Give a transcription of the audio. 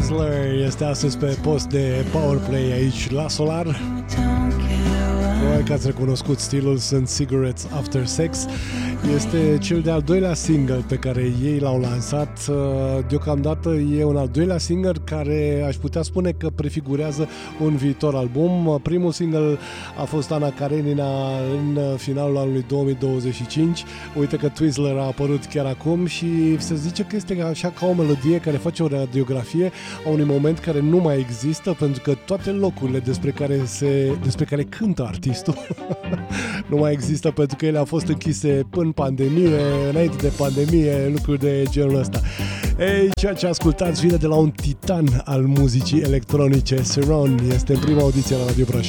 Twizzler este astăzi pe post de Powerplay aici la Solar. Probabil că ați recunoscut stilul, sunt Cigarettes After Sex. Este cel de-al doilea single pe care ei l-au lansat. Deocamdată e un al doilea single care aș putea spune că prefigurează un viitor album. Primul single a fost Ana Karenina în finalul anului 2025. Uite că Twizzler a apărut chiar acum și se zice că este așa ca o melodie care face o radiografie a unui moment care nu mai există, pentru că toate locurile despre care cântă artistul nu mai există, pentru că ele au fost închise în pandemie, înainte de pandemie, lucruri de genul ăsta. Ei, ceea ce ascultați vine de la un titan al muzicii electronice. Seron este în prima audiție la Radio Brașov.